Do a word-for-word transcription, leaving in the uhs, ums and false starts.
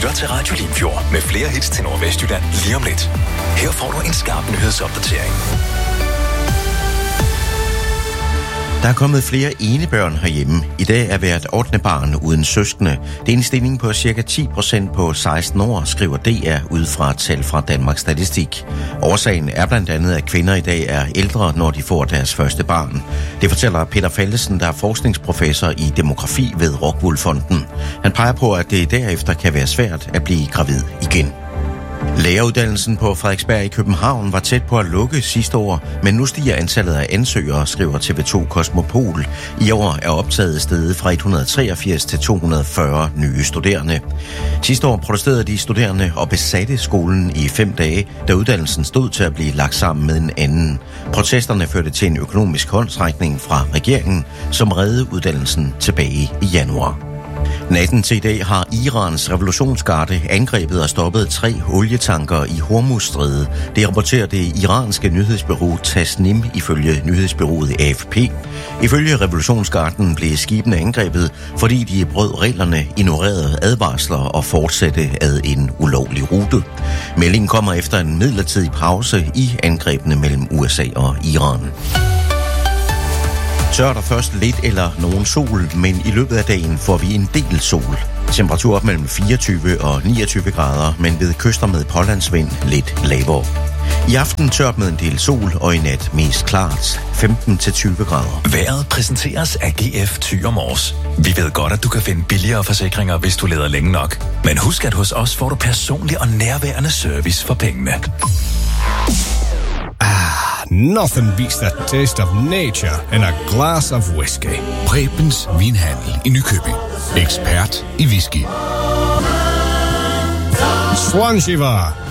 lytter til Radio Limfjord med flere hits til Nordvestjylland lige om lidt. Her får du en skarp nyhedsopdatering. Der er kommet flere enebørn herhjemme. I dag er hvert ottende barn uden søskende. Det er en stigning på ca. ti procent på seksten år, skriver D R ud fra tal fra Danmarks Statistik. Årsagen er blandt andet, at kvinder i dag er ældre, når de får deres første barn. Det fortæller Peter Fallesen, der er forskningsprofessor i demografi ved Rockwool Fonden. Han peger på, at det derefter kan være svært at blive gravid igen. Læreruddannelsen på Frederiksberg i København var tæt på at lukke sidste år, men nu stiger antallet af ansøgere, skriver T V to Kosmopol. I år er optaget steget fra et hundrede og treogfirs til to hundrede og fyrre nye studerende. Sidste år protesterede de studerende og besatte skolen i fem dage, da uddannelsen stod til at blive lagt sammen med en anden. Protesterne førte til en økonomisk håndsrækning fra regeringen, som reddede uddannelsen tilbage i januar. Natten til i dag har Irans revolutionsgarde angrebet og stoppet tre olietanker i Hormuzstrædet. Det rapporterer det iranske nyhedsbureau Tasnim ifølge nyhedsbureauet A F P. Ifølge revolutionsgarden blev skibene angrebet, fordi de brød reglerne, ignorerede advarsler og fortsatte ad en ulovlig rute. Meldingen kommer efter en midlertidig pause i angrebene mellem U S A og Iran. Tør der først lidt eller nogen sol, men i løbet af dagen får vi en del sol. Temperatur op mellem fireogtyve og niogtyve grader, men ved kyster med pålandsvind lidt lavere. I aften tørt med en del sol, og i nat mest klart femten til tyve grader. Vejret præsenteres af G F Thyre Mors. Vi ved godt, at du kan finde billigere forsikringer, hvis du leder længe nok. Men husk, at hos os får du personlig og nærværende service for pengene. Nothing beats the taste of nature in a glass of whiskey. Prebens Vinhandel i Nykøbing. Ekspert i whisky. Swanshiva.